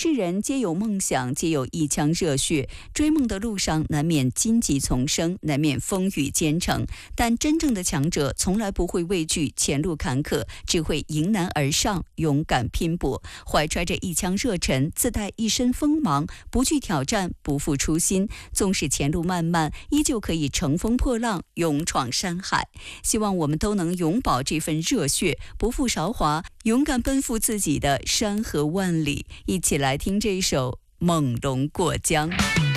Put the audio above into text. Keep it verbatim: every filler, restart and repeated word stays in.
世人皆有梦想，皆有一腔热血，追梦的路上难免荆棘丛生，难免风雨兼程，但真正的强者从来不会畏惧前路坎坷，只会迎难而上，勇敢拼搏，怀揣着一腔热忱，自带一身锋芒，不惧挑战，不负初心，纵使前路漫漫，依旧可以乘风破浪，勇闯山海。希望我们都能永葆这份热血，不负韶华，勇敢奔赴自己的山河万里。一起来听这首《猛龙过江》。